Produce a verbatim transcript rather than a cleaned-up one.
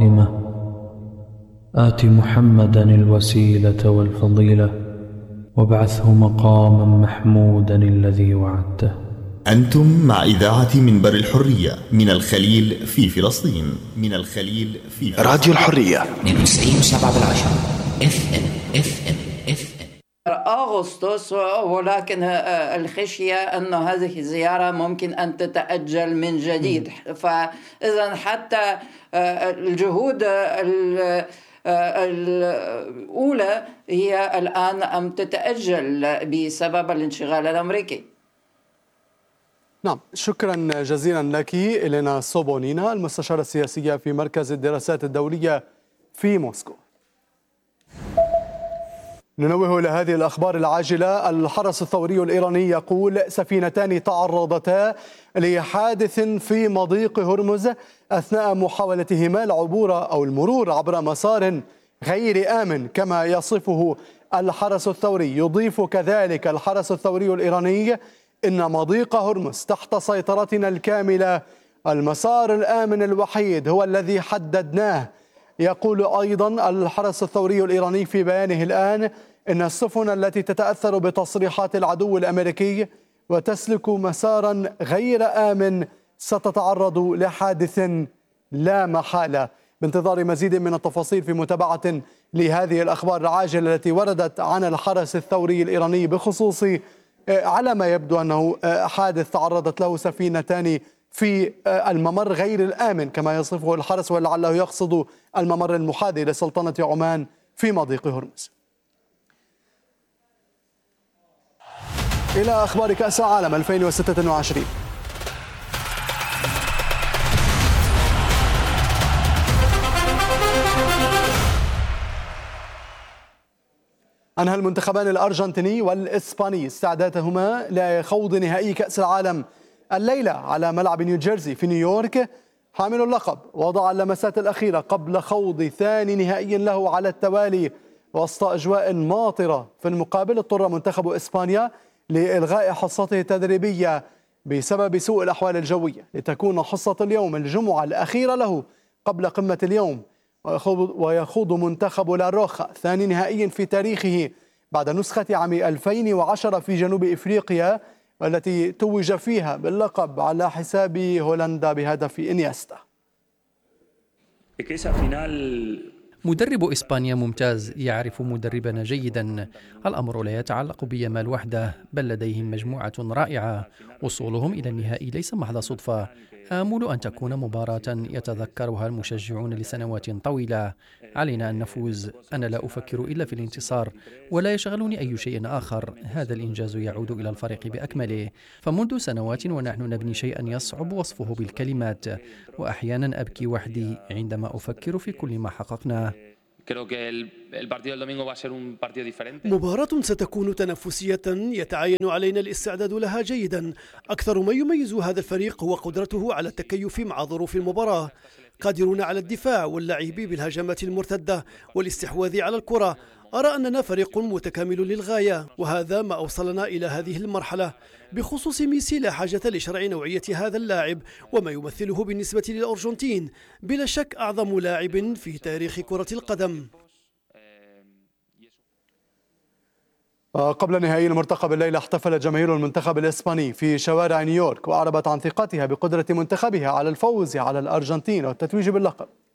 قائمة آت محمدا الوسيلة والفضيلة وابعثه مقاما محمودا الذي وعدته. أنتم مع إذاعة منبر الحرية من الخليل في فلسطين. من الخليل في فلسطين. راديو الحرية اثنين وستين وسبعة بالعشرة اف ام اف ام اف ام. أغسطس، ولكن الخشية أن هذه الزيارة ممكن أن تتأجل من جديد. فإذا حتى الجهود الأولى هي الآن أم تتأجل بسبب الانشغال الأمريكي. نعم، شكرا جزيلا لك إلينا صوبونينا، المستشارة السياسية في مركز الدراسات الدولية في موسكو. ننوه إلى هذه الأخبار العاجلة. الحرس الثوري الإيراني يقول سفينتان تعرضتا لحادث في مضيق هرمز أثناء محاولتهما العبور أو المرور عبر مسار غير آمن كما يصفه الحرس الثوري. يضيف كذلك الحرس الثوري الإيراني إن مضيق هرمز تحت سيطرتنا الكاملة، المسار الآمن الوحيد هو الذي حددناه. يقول أيضا الحرس الثوري الإيراني في بيانه الآن إن السفن التي تتأثر بتصريحات العدو الأمريكي وتسلك مسارا غير آمن ستتعرض لحادث لا محالة. بانتظار مزيد من التفاصيل في متابعة لهذه الأخبار العاجلة التي وردت عن الحرس الثوري الإيراني بخصوص على ما يبدو أنه حادث تعرضت له سفينتان في الممر غير الآمن كما يصفه الحرس، ولعله يقصد الممر المحاذي لسلطنة عمان في مضيق هرمز. إلى أخبار كأس العالم ألفين وستة وعشرين. أنهى المنتخبان الأرجنتيني والإسباني استعدادهما لخوض نهائي كأس العالم الليلة على ملعب نيوجيرسي في نيويورك. حامل اللقب وضع اللمسات الأخيرة قبل خوض ثاني نهائي له على التوالي وسط أجواء ماطرة. في المقابل اضطر منتخب إسبانيا لإلغاء حصته التدريبية بسبب سوء الأحوال الجوية لتكون حصة اليوم الجمعة الأخيرة له قبل قمة اليوم. ويخوض منتخب لاروخا ثاني نهائي في تاريخه بعد نسخة عام ألفين وعشرة في جنوب إفريقيا والتي توج فيها باللقب على حساب هولندا بهدف إنيستا. مدرب إسبانيا ممتاز، يعرف مدربنا جيدا. الأمر لا يتعلق بيامال وحده، بل لديهم مجموعة رائعة. وصولهم إلى النهائي ليس محض صدفة. آمل أن تكون مباراة يتذكرها المشجعون لسنوات طويلة. علينا أن نفوز. أنا لا أفكر إلا في الانتصار ولا يشغلني أي شيء آخر. هذا الإنجاز يعود إلى الفريق بأكمله. فمنذ سنوات ونحن نبني شيئا يصعب وصفه بالكلمات، وأحيانا أبكي وحدي عندما أفكر في كل ما حققناه. مباراة ستكون تنافسية يتعين علينا الاستعداد لها جيدا. أكثر ما يميز هذا الفريق هو قدرته على التكيف مع ظروف المباراة. قادرون على الدفاع واللعب بالهجمات المرتدة والاستحواذ على الكرة. أرى أننا فريق متكامل للغاية، وهذا ما أوصلنا إلى هذه المرحلة. بخصوص ميسي لا حاجة لشرع نوعية هذا اللاعب وما يمثله بالنسبة للأرجنتين، بلا شك أعظم لاعب في تاريخ كرة القدم. قبل نهائي المرتقب الليلة احتفل جماهير المنتخب الإسباني في شوارع نيويورك وأعربت عن ثقتها بقدرة منتخبها على الفوز على الأرجنتين والتتويج باللقب.